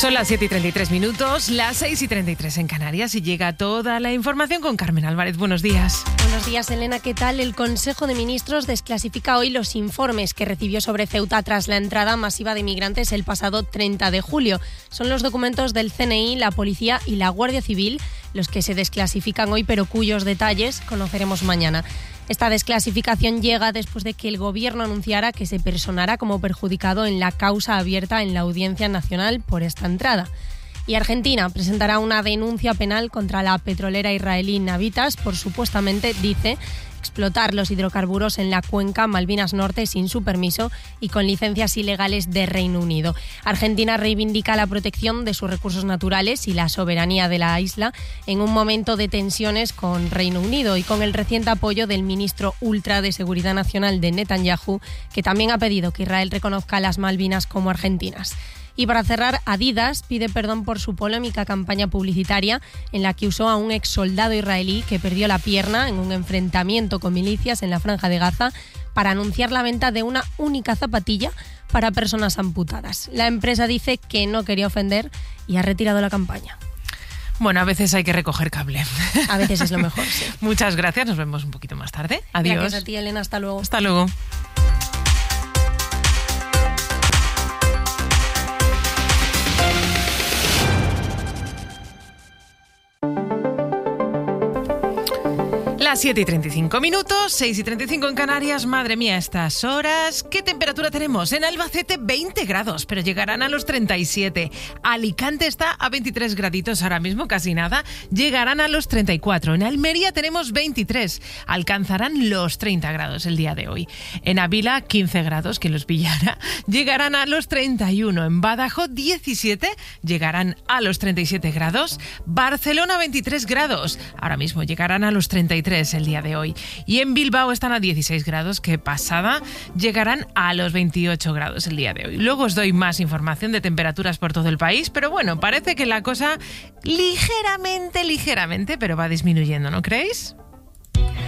Son las 7:33, las 6:33 en Canarias y llega toda la información con Carmen Álvarez. Buenos días. Buenos días, Elena. ¿Qué tal? El Consejo de Ministros desclasifica hoy los informes que recibió sobre Ceuta tras la entrada masiva de migrantes el pasado 30 de julio. Son los documentos del CNI, la Policía y la Guardia Civil los que se desclasifican hoy, pero cuyos detalles conoceremos mañana. Esta desclasificación llega después de que el Gobierno anunciara que se personará como perjudicado en la causa abierta en la Audiencia Nacional por esta entrada. Y Argentina presentará una denuncia penal contra la petrolera israelí Navitas por supuestamente, dice, explotar los hidrocarburos en la cuenca Malvinas Norte sin su permiso y con licencias ilegales de Reino Unido. Argentina reivindica la protección de sus recursos naturales y la soberanía de la isla en un momento de tensiones con Reino Unido y con el reciente apoyo del ministro ultra de Seguridad Nacional de Netanyahu, que también ha pedido que Israel reconozca las Malvinas como argentinas. Y para cerrar, Adidas pide perdón por su polémica campaña publicitaria en la que usó a un exsoldado israelí que perdió la pierna en un enfrentamiento con milicias en la Franja de Gaza para anunciar la venta de una única zapatilla para personas amputadas. La empresa dice que no quería ofender y ha retirado la campaña. Bueno, a veces hay que recoger cable. A veces es lo mejor, sí. Muchas gracias, nos vemos un poquito más tarde. Adiós. Gracias a ti, Elena, hasta luego. Hasta luego. Las 7:35, 6:35 en Canarias. Madre mía, estas horas. ¿Qué temperatura tenemos? En Albacete 20 grados, pero llegarán a los 37. Alicante está a 23 graditos ahora mismo, casi nada. Llegarán a los 34. En Almería tenemos 23. Alcanzarán los 30 grados el día de hoy. En Ávila 15 grados, que los pillara. Llegarán a los 31. En Badajoz 17. Llegarán a los 37 grados. Barcelona 23 grados. Ahora mismo llegarán a los 33 el día de hoy. Y en Bilbao están a 16 grados, que pasada, llegarán a los 28 grados el día de hoy. Luego os doy más información de temperaturas por todo el país, pero bueno, parece que la cosa ligeramente, pero va disminuyendo, ¿no creéis?